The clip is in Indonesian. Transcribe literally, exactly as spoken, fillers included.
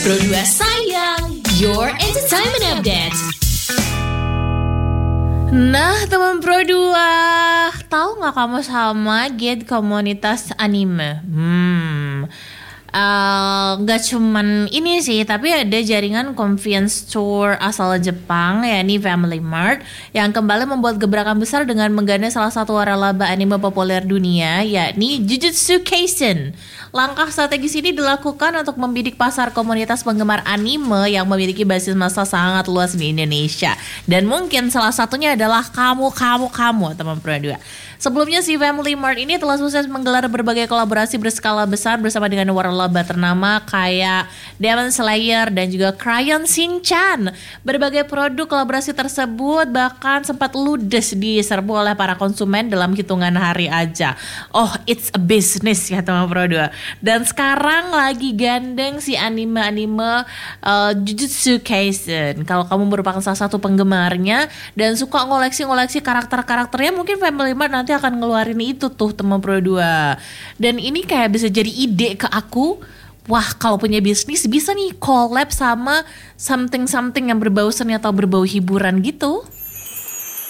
Pro dua sayang, your entertainment update. Nah teman Pro dua, tahu nggak kamu sama gate komunitas anime? Hmm, nggak uh, cuman ini sih, tapi ada jaringan convenience store asal Jepang, yakni Family Mart, yang kembali membuat gebrakan besar dengan menggandeng salah satu waralaba anime populer dunia, yakni Jujutsu Kaisen. Langkah strategis ini dilakukan untuk membidik pasar komunitas penggemar anime yang memiliki basis massa sangat luas di Indonesia. Dan mungkin salah satunya adalah kamu, kamu, kamu, teman Pro dua. Sebelumnya si Family Mart ini telah sukses menggelar berbagai kolaborasi berskala besar bersama dengan waralaba ternama kayak Demon Slayer dan juga Crayon Shinchan. Berbagai produk kolaborasi tersebut bahkan sempat ludes diserbu oleh para konsumen dalam hitungan hari aja. Oh, it's a business ya teman Pro dua. Dan sekarang lagi gandeng si anime-anime uh, Jujutsu Kaisen. Kalau kamu merupakan salah satu penggemarnya dan suka ngoleksi-ngoleksi karakter-karakternya, mungkin Family Mart nanti akan ngeluarin itu tuh teman Pro dua. Dan ini kayak bisa jadi ide ke aku. Wah, kalau punya bisnis bisa nih collab sama something-something yang berbau seni atau berbau hiburan gitu.